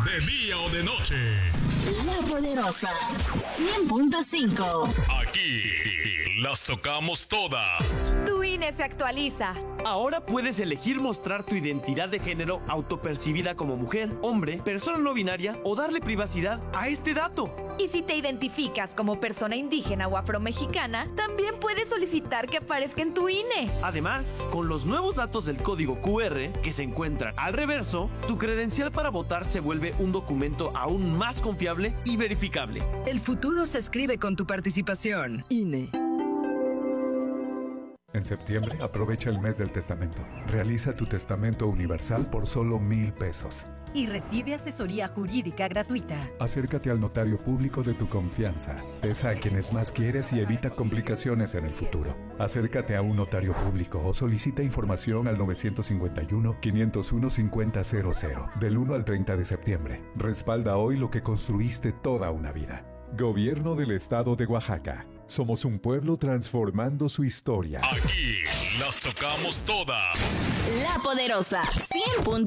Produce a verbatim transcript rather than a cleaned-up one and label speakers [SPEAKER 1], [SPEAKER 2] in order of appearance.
[SPEAKER 1] de día o de noche.
[SPEAKER 2] La Poderosa cien punto cinco.
[SPEAKER 1] Aquí las tocamos todas.
[SPEAKER 3] Tu I N E se actualiza.
[SPEAKER 4] Ahora puedes elegir mostrar tu identidad de género autopercibida como mujer, hombre, persona no binaria o darle privacidad a este dato.
[SPEAKER 3] Y si te identificas como persona indígena o afromexicana, también puedes solicitar que aparezca en tu I N E.
[SPEAKER 4] Además, con los nuevos datos del código Q R que se encuentran al reverso, tu credencial para votar se vuelve un documento aún más confiable y verificable.
[SPEAKER 5] El futuro se escribe con tu participación. I N E.
[SPEAKER 6] En septiembre, aprovecha el mes del testamento. Realiza tu testamento universal por solo mil pesos.
[SPEAKER 7] Y recibe asesoría jurídica gratuita.
[SPEAKER 6] Acércate al notario público de tu confianza. Pesa a quienes más quieres y evita complicaciones en el futuro. Acércate a un notario público o solicita información al nueve cinco uno, cinco cero uno, cinco cero cero del uno al treinta de septiembre. Respalda hoy lo que construiste toda una vida. Gobierno del Estado de Oaxaca. Somos un pueblo transformando su historia.
[SPEAKER 1] Aquí las tocamos todas.
[SPEAKER 2] La Poderosa cien punto cinco.